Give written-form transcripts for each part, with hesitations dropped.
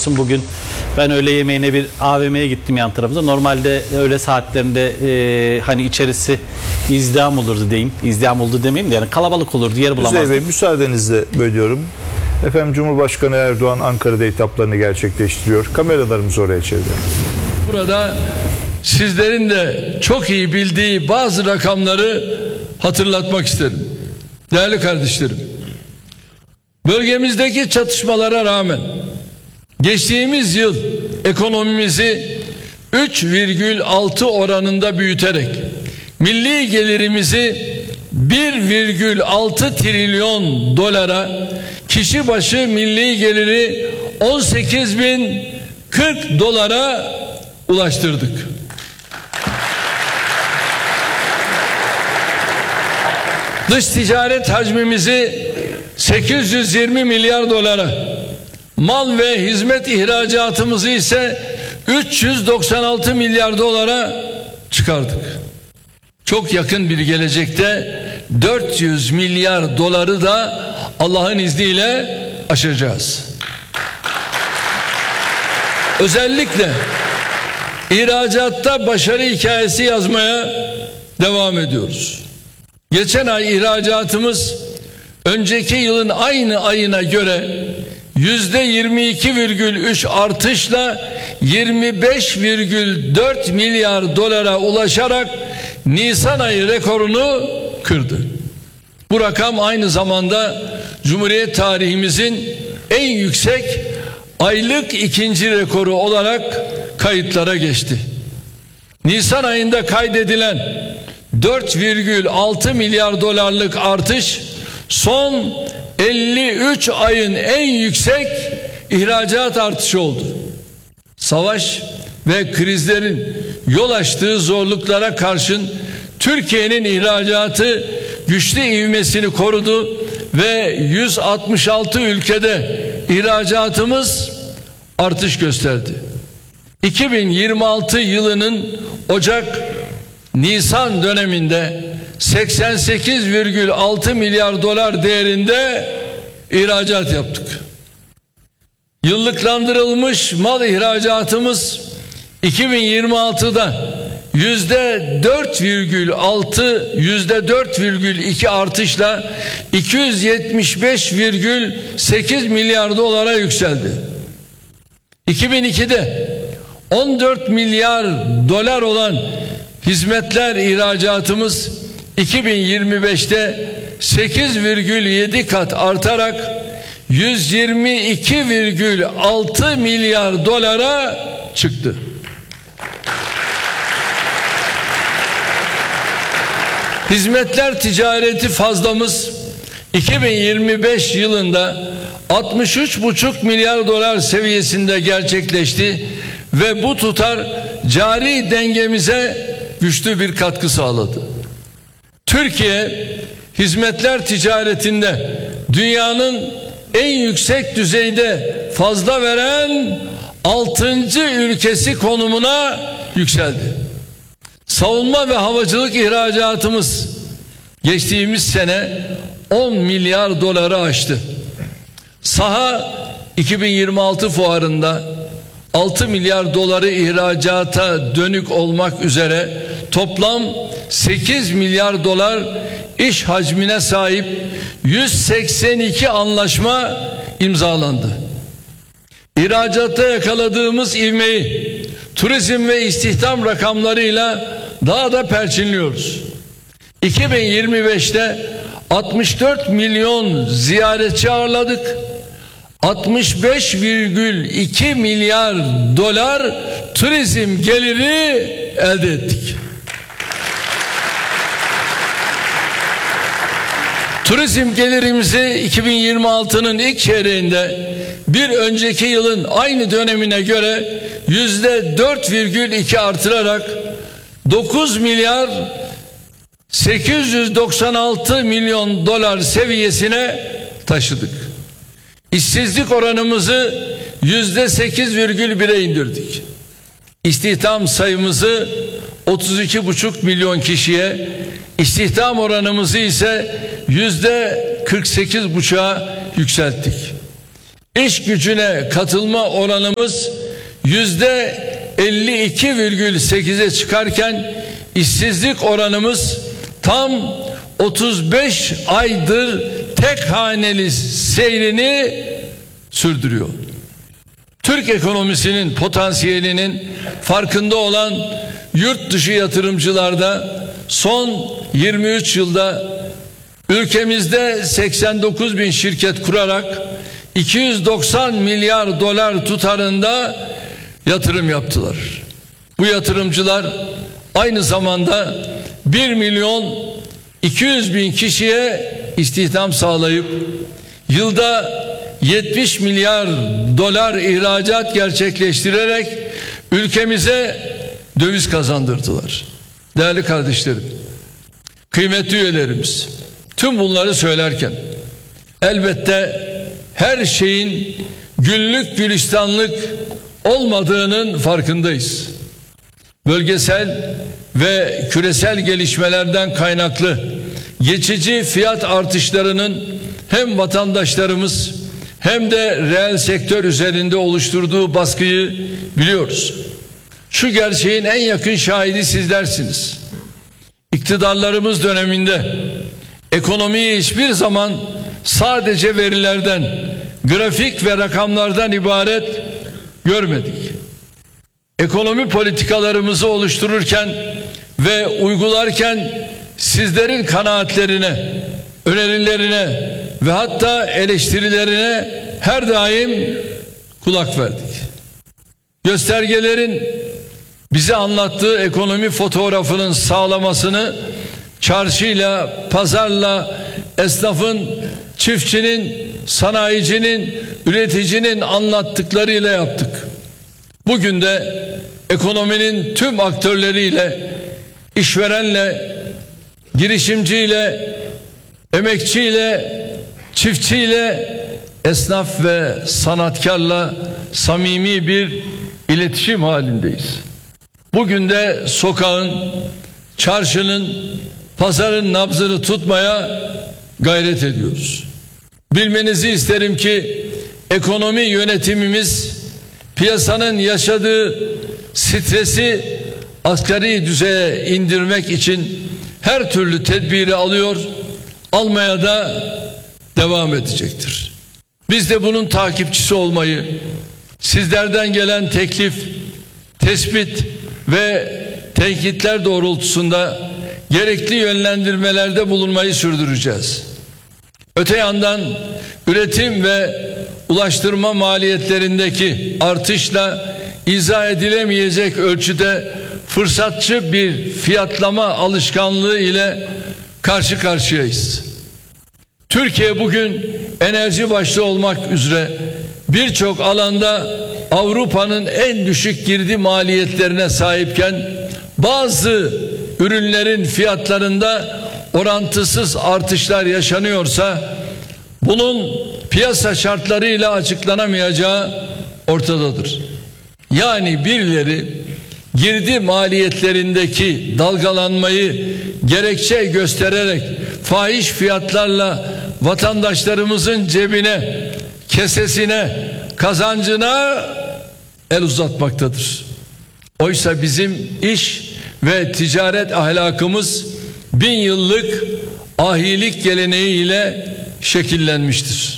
olsun. Bugün ben öğle yemeğine bir AVM'ye gittim yan tarafında. Normalde öğle saatlerinde hani içerisi izdiham olurdu diyeyim. İzdiham oldu demeyeyim de yani kalabalık olurdu, yer bulamazdık. Kuzey Bey, müsaadenizle bölüyorum. Efendim, Cumhurbaşkanı Erdoğan Ankara'da etaplarını gerçekleştiriyor. Kameralarımızı oraya çevirelim. Burada sizlerin de çok iyi bildiği bazı rakamları hatırlatmak isterim. Değerli kardeşlerim, bölgemizdeki çatışmalara rağmen geçtiğimiz yıl ekonomimizi 3,6 oranında büyüterek milli gelirimizi 1,6 trilyon dolara, kişi başı milli geliri 18.040 dolara ulaştırdık. Dış ticaret hacmimizi 820 milyar dolara, mal ve hizmet ihracatımızı ise 396 milyar dolara çıkardık. Çok yakın bir gelecekte 400 milyar doları da Allah'ın izniyle aşacağız. Özellikle ihracatta başarı hikayesi yazmaya devam ediyoruz. Geçen ay ihracatımız önceki yılın aynı ayına göre %22,3 artışla 25,4 milyar dolara ulaşarak Nisan ayı rekorunu kırdı. Bu rakam aynı zamanda Cumhuriyet tarihimizin en yüksek aylık ikinci rekoru olarak kayıtlara geçti. Nisan ayında kaydedilen 4,6 milyar dolarlık artış son 53 ayın en yüksek ihracat artışı oldu. Savaş ve krizlerin yol açtığı zorluklara karşın Türkiye'nin ihracatı güçlü ivmesini korudu ve 166 ülkede ihracatımız artış gösterdi. 2026 yılının Ocak-Nisan döneminde 88,6 milyar dolar değerinde ihracat yaptık. Yıllıklandırılmış mal ihracatımız 2026'da %4,2 artışla 275,8 milyar dolara yükseldi. 2002'de 14 milyar dolar olan hizmetler ihracatımız 2025'te 8,7 kat artarak 122,6 milyar dolara çıktı. Hizmetler ticareti fazlamız 2025 yılında 63,5 milyar dolar seviyesinde gerçekleşti ve bu tutar cari dengemize güçlü bir katkı sağladı. Türkiye hizmetler ticaretinde dünyanın en yüksek düzeyde fazla veren 6. ülkesi konumuna yükseldi. Savunma ve havacılık ihracatımız geçtiğimiz sene 10 milyar doları aştı. Saha 2026 fuarında 6 milyar doları ihracata dönük olmak üzere toplam 8 milyar dolar iş hacmine sahip 182 anlaşma imzalandı. İhracatta yakaladığımız ivmeyi turizm ve istihdam rakamlarıyla daha da perçinliyoruz. 2025'te 64 milyon ziyaretçi ağırladık. 65,2 milyar dolar turizm geliri elde ettik. Turizm gelirimizi 2026'nın ilk çeyreğinde bir önceki yılın aynı dönemine göre %4,2 artırarak 9 milyar 896 milyon dolar seviyesine taşıdık. İşsizlik oranımızı %8,1'e indirdik. İstihdam sayımızı 32,5 milyon kişiye, istihdam oranımızı ise %48,5'a yükselttik. İş gücüne katılma oranımız %52,8'e çıkarken işsizlik oranımız tam 35 aydır tek haneli seyrini sürdürüyor. Türk ekonomisinin potansiyelinin farkında olan yurt dışı yatırımcılarda son 23 yılda ülkemizde 89 bin şirket kurarak 290 milyar dolar tutarında yatırım yaptılar. Bu yatırımcılar aynı zamanda 1 milyon 200 bin kişiye istihdam sağlayıp yılda 70 milyar dolar ihracat gerçekleştirerek ülkemize döviz kazandırdılar. Değerli kardeşlerim, kıymetli üyelerimiz, tüm bunları söylerken elbette her şeyin güllük gülistanlık olmadığının farkındayız. Bölgesel ve küresel gelişmelerden kaynaklı geçici fiyat artışlarının hem vatandaşlarımız hem de reel sektör üzerinde oluşturduğu baskıyı biliyoruz. Şu gerçeğin en yakın şahidi sizlersiniz. İktidarlarımız döneminde ekonomiyi hiçbir zaman sadece verilerden, grafik ve rakamlardan ibaret görmedik. Ekonomi politikalarımızı oluştururken ve uygularken sizlerin kanaatlerine, önerilerine ve hatta eleştirilerine her daim kulak verdik. Göstergelerin bize anlattığı ekonomi fotoğrafının sağlamasını çarşıyla, pazarla, esnafın, çiftçinin, sanayicinin, üreticinin anlattıklarıyla yaptık. Bugün de ekonominin tüm aktörleriyle, işverenle, girişimciyle, emekçiyle, çiftçiyle, esnaf ve sanatkarla samimi bir iletişim halindeyiz. Bugün de sokağın, çarşının, pazarın nabzını tutmaya gayret ediyoruz. Bilmenizi isterim ki ekonomi yönetimimiz piyasanın yaşadığı stresi asgari düzeye indirmek için her türlü tedbiri alıyor, almaya da devam edecektir. Biz de bunun takipçisi olmayı, sizlerden gelen teklif, tespit ve tenkitler doğrultusunda gerekli yönlendirmelerde bulunmayı sürdüreceğiz. Öte yandan üretim ve ulaştırma maliyetlerindeki artışla izah edilemeyecek ölçüde fırsatçı bir fiyatlama alışkanlığı ile karşı karşıyayız. Türkiye bugün enerji başta olmak üzere birçok alanda Avrupa'nın en düşük girdi maliyetlerine sahipken bazı ürünlerin fiyatlarında orantısız artışlar yaşanıyorsa bunun piyasa şartlarıyla açıklanamayacağı ortadadır. Yani birileri girdi maliyetlerindeki dalgalanmayı gerekçe göstererek fahiş fiyatlarla vatandaşlarımızın cebine, kesesine, kazancına el uzatmaktadır. Oysa bizim iş ve ticaret ahlakımız 1000 yıllık ahilik geleneğiyle şekillenmiştir.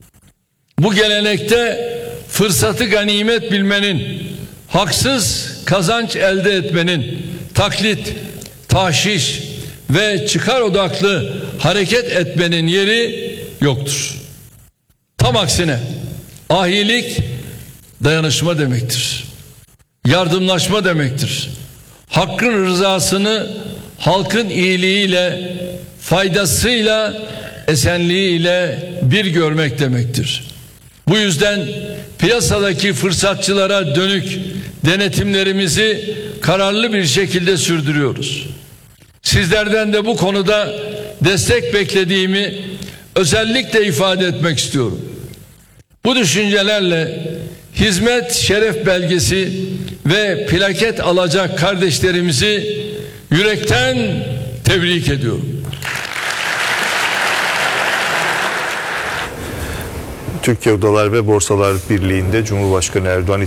Bu gelenekte fırsatı ganimet bilmenin, haksız kazanç elde etmenin, taklit, tahşiş ve çıkar odaklı hareket etmenin yeri yoktur. Tam aksine ahilik dayanışma demektir. Yardımlaşma demektir. Hakkın rızasını halkın iyiliğiyle, faydasıyla, esenliğiyle bir görmek demektir. Bu yüzden piyasadaki fırsatçılara dönük denetimlerimizi kararlı bir şekilde sürdürüyoruz. Sizlerden de bu konuda destek beklediğimi özellikle ifade etmek istiyorum. Bu düşüncelerle hizmet şeref belgesi ve plaket alacak kardeşlerimizi yürekten tebrik ediyorum. Türkiye Odalar ve Borsalar Birliği'nde Cumhurbaşkanı Erdoğan